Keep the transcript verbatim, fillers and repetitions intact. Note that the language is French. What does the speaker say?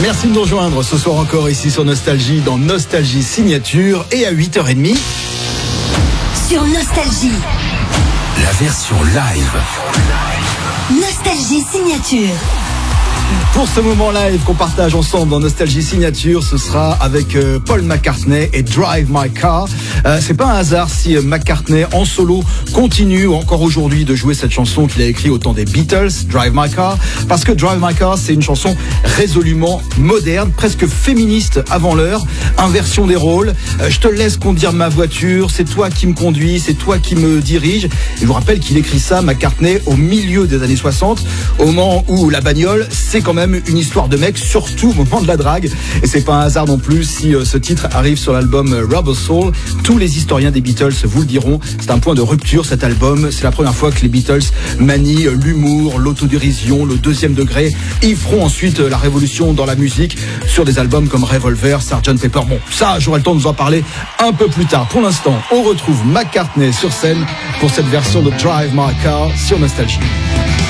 Merci de nous rejoindre ce soir encore ici sur Nostalgie dans Nostalgie Signature et à huit heures trente. Sur Nostalgie. La version live. Nostalgie Signature. Pour ce moment live qu'on partage ensemble dans Nostalgie Signature, ce sera avec euh, Paul McCartney et Drive My Car. Euh, c'est pas un hasard si euh, McCartney en solo continue encore aujourd'hui de jouer cette chanson qu'il a écrite au temps des Beatles, Drive My Car, parce que Drive My Car c'est une chanson résolument moderne, presque féministe avant l'heure, inversion des rôles. Euh, je te laisse conduire ma voiture, c'est toi qui me conduis, c'est toi qui me dirige. Et je vous rappelle qu'il écrit ça, McCartney, au milieu des années soixante, au moment où la bagnole c'est quand même une histoire de mec, surtout au moment de la drague. Et c'est pas un hasard non plus si euh, ce titre arrive sur l'album euh, Rubber Soul. Tous les historiens des Beatles vous le diront, c'est un point de rupture cet album. C'est la première fois que les Beatles manient euh, l'humour, l'autodérision, le deuxième degré. Ils feront ensuite euh, la révolution dans la musique sur des albums comme Revolver, sergeant Pepper. Bon, ça, j'aurai le temps de vous en parler un peu plus tard. Pour l'instant, on retrouve McCartney sur scène pour cette version de Drive My Car sur Nostalgie.